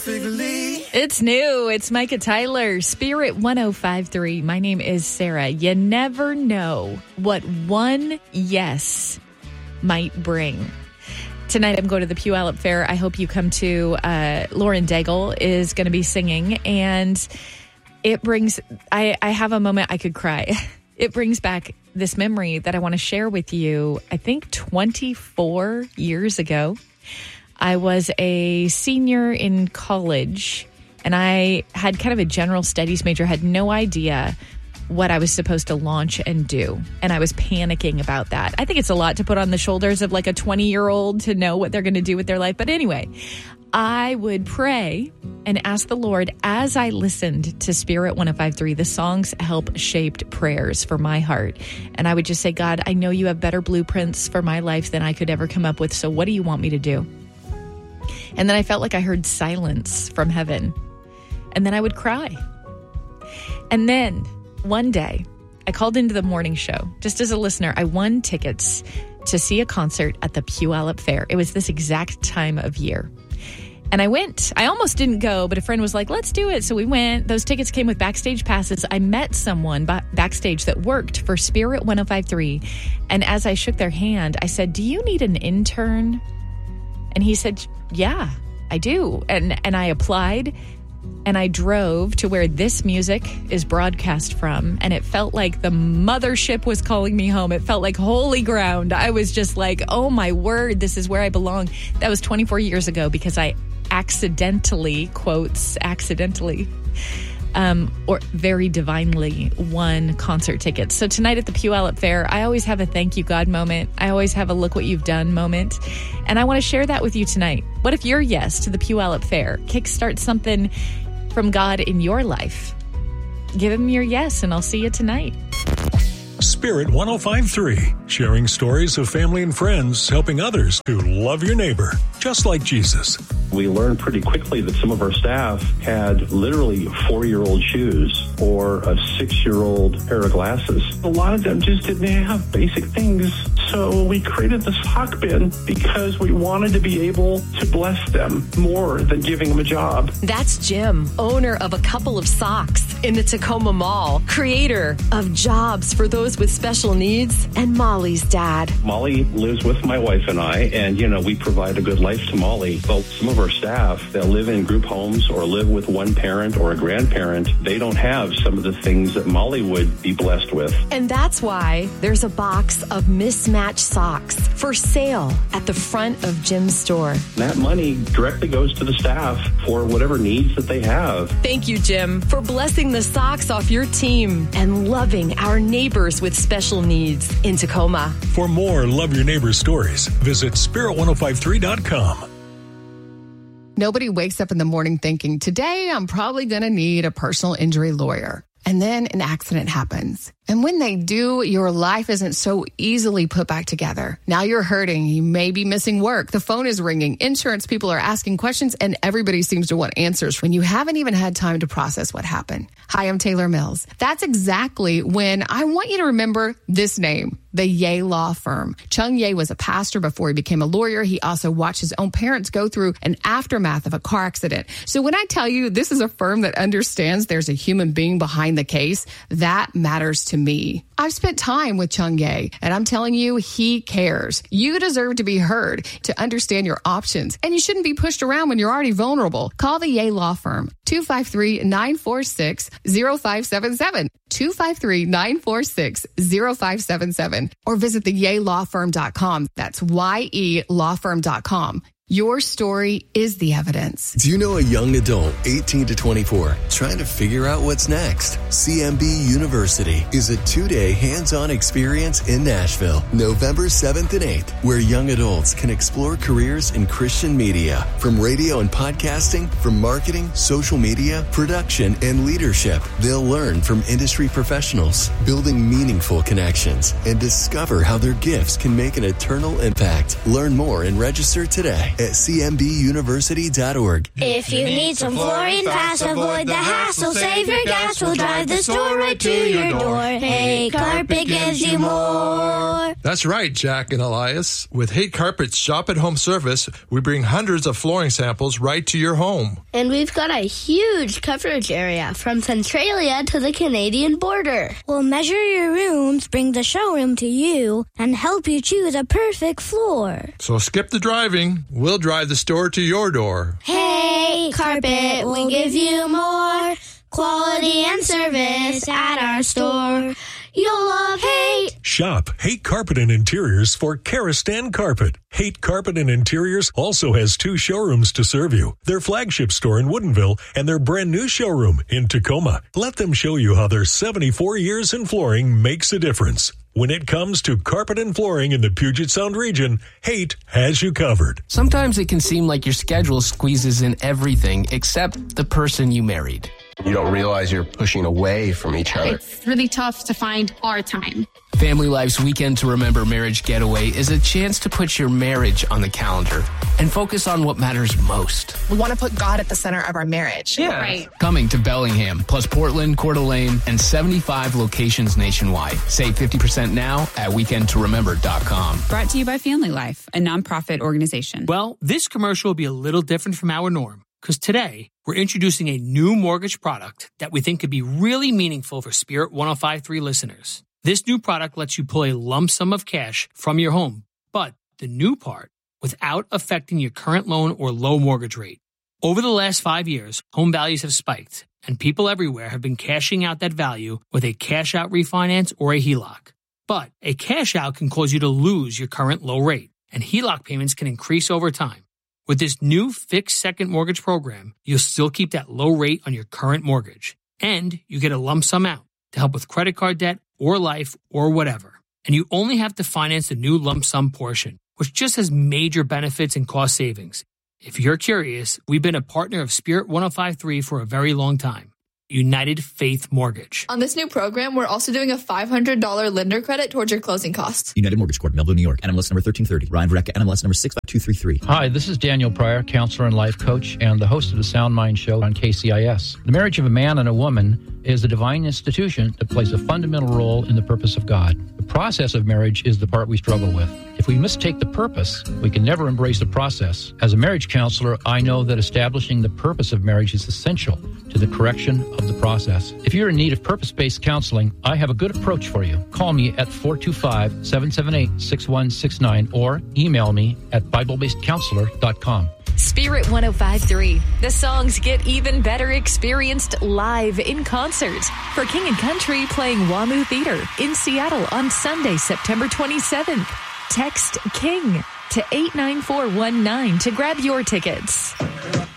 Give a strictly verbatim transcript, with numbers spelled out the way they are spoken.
It's new. It's Micah Tyler, Spirit one oh five point three. My name is Sarah. You never know what one yes might bring. Tonight I'm going to the Puyallup Fair. I hope you come to. Uh, Lauren Daigle is going to be singing, and it brings, I, I have a moment I could cry. It brings back this memory that I want to share with you. I think twenty-four years ago, I was a senior in college, and I had kind of a general studies major, had no idea what I was supposed to launch and do. And I was panicking about that. I think it's a lot to put on the shoulders of like a twenty-year-old to know what they're going to do with their life. But anyway, I would pray and ask the Lord as I listened to Spirit one oh five point three. The songs help shaped prayers for my heart. And I would just say, God, I know you have better blueprints for my life than I could ever come up with. So what do you want me to do? And then I felt like I heard silence from heaven. And then I would cry. And then one day, I called into the morning show. Just as a listener, I won tickets to see a concert at the Puyallup Fair. It was this exact time of year. And I went. I almost didn't go, but a friend was like, let's do it. So we went. Those tickets came with backstage passes. I met someone b- backstage that worked for Spirit one oh five point three. And as I shook their hand, I said, do you need an intern? And he said, yeah, I do. And and I applied, and I drove to where this music is broadcast from. And it felt like the mothership was calling me home. It felt like holy ground. I was just like, oh my word, this is where I belong. That was twenty-four years ago because I accidentally, quotes, accidentally, um, or very divinely won concert tickets. So tonight at the Puyallup Fair, I always have a thank you, God moment. I always have a look what you've done moment. And I want to share that with you tonight. What if your yes to the Puyallup Fair kickstarts something from God in your life? Give him your yes, and I'll see you tonight. Spirit one oh five point three, sharing stories of family and friends, helping others to love your neighbor, just like Jesus. We learned pretty quickly that some of our staff had literally four-year-old shoes or a six-year-old pair of glasses. A lot of them just didn't have basic things. So we created the sock bin because we wanted to be able to bless them more than giving them a job. That's Jim, owner of a couple of socks in the Tacoma Mall, creator of jobs for those with special needs, and Molly's dad. Molly lives with my wife and I, and, you know, we provide a good life to Molly. But some of our staff that live in group homes or live with one parent or a grandparent, they don't have some of the things that Molly would be blessed with. And that's why there's a box of mismatched socks for sale at the front of Jim's store. That money directly goes to the staff for whatever needs that they have. Thank you, Jim, for blessing the socks off your team and loving our neighbors with special needs in Tacoma. For more Love Your Neighbor stories, visit spirit one oh five three dot com. Nobody wakes up in the morning thinking, today I'm probably going to need a personal injury lawyer. And then an accident happens. And when they do, your life isn't so easily put back together. Now you're hurting. You may be missing work. The phone is ringing. Insurance people are asking questions, and everybody seems to want answers when you haven't even had time to process what happened. Hi, I'm Taylor Mills. That's exactly when I want you to remember this name, the Ye Law Firm. Chung Ye was a pastor before he became a lawyer. He also watched his own parents go through an aftermath of a car accident. So when I tell you this is a firm that understands there's a human being behind the case, that matters to me. I've spent time with Chung Ye, and I'm telling you, he cares. You deserve to be heard, to understand your options, and you shouldn't be pushed around when you're already vulnerable. Call the Ye Law Firm, two five three, nine four six, zero five seven seven, two five three, nine four six, zero five seven seven, or visit the ye law firm dot com. That's Y E law firm dot com. Your story is the evidence. Do you know a young adult, eighteen to twenty-four, trying to figure out what's next? C M B University is a two-day hands-on experience in Nashville, November seventh and eighth, where young adults can explore careers in Christian media, from radio and podcasting, from marketing, social media, production, and leadership. They'll learn from industry professionals, building meaningful connections, and discover how their gifts can make an eternal impact. Learn more and register today at c m b university dot org. If you need some flooring fast, avoid the hassle, save your gas, we'll drive the store right to your door. Hey Carpet gives you more. That's right, Jack and Elias. With Hey Carpet's Shop at Home service, we bring hundreds of flooring samples right to your home. And we've got a huge coverage area from Centralia to the Canadian border. We'll measure your rooms, bring the showroom to you, and help you choose a perfect floor. So skip the driving. We'll drive the store to your door. Hey Carpet, we'll give you more quality and service at our store. You'll love Haight. Shop Haight Carpet and Interiors for Karastan Carpet. Haight Carpet and Interiors also has two showrooms to serve you. Their flagship store in Woodinville and their brand new showroom in Tacoma. Let them show you how their seventy-four years in flooring makes a difference. When it comes to carpet and flooring in the Puget Sound region, Haight has you covered. Sometimes it can seem like your schedule squeezes in everything except the person you married. You don't realize you're pushing away from each other. It's really tough to find our time. Family Life's Weekend to Remember Marriage Getaway is a chance to put your marriage on the calendar and focus on what matters most. We want to put God at the center of our marriage. Yeah. Right. Coming to Bellingham, plus Portland, Coeur d'Alene, and seventy-five locations nationwide. Save fifty percent now at weekend to remember dot com. Brought to you by Family Life, a nonprofit organization. Well, this commercial will be a little different from our norm, because today we're introducing a new mortgage product that we think could be really meaningful for Spirit one oh five point three listeners. This new product lets you pull a lump sum of cash from your home, but the new part, without affecting your current loan or low mortgage rate. Over the last five years, home values have spiked, and people everywhere have been cashing out that value with a cash-out refinance or a H E L O C. But a cash-out can cause you to lose your current low rate, and H E L O C payments can increase over time. With this new fixed second mortgage program, you'll still keep that low rate on your current mortgage, and you get a lump sum out to help with credit card debt or life or whatever. And you only have to finance the new lump sum portion, which just has major benefits and cost savings. If you're curious, we've been a partner of Spirit one oh five point three for a very long time. United Faith Mortgage. On this new program, we're also doing a five hundred dollars lender credit towards your closing costs. United Mortgage Corp, Melville, New York. N M L S number thirteen thirty. Ryan Verrecka, N M L S number six five two three three. Hi, this is Daniel Pryor, counselor and life coach, and the host of the Sound Mind Show on K C I S. The marriage of a man and a woman is a divine institution that plays a fundamental role in the purpose of God. The process of marriage is the part we struggle with. If we mistake the purpose, we can never embrace the process. As a marriage counselor, I know that establishing the purpose of marriage is essential to the correction of the process. If you're in need of purpose-based counseling, I have a good approach for you. Call me at four two five, seven seven eight, six one six nine or email me at bible based counselor dot com. Spirit one oh five point three. The songs get even better experienced live in concert. For King and Country playing WAMU Theater in Seattle on Sunday, September twenty-seventh. Text KING to eight nine four one nine to grab your tickets.